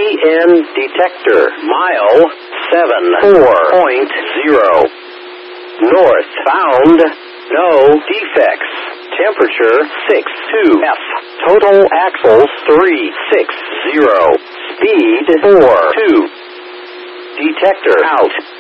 CN detector. Mile 74.0. North found. No defects. Temperature 62 F. Total axles 360. Speed 42. Detector out.